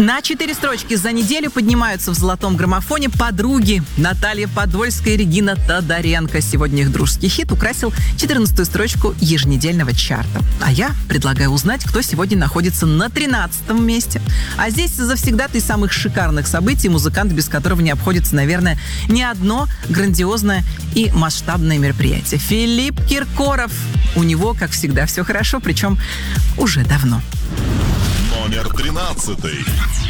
На 4 строчки за неделю поднимаются в золотом граммофоне подруги Наталья Подольская и Регина Тодоренко. Сегодня их дружеский хит украсил 14-ю строчку еженедельного чарта. А я предлагаю узнать, кто сегодня находится на 13-м месте. А здесь завсегдатый самых шикарных событий, музыкант, без которого не обходится, наверное, ни одно грандиозное и масштабное мероприятие. Филипп Киркоров. У него, как всегда, все хорошо, причем уже давно. Номер 13.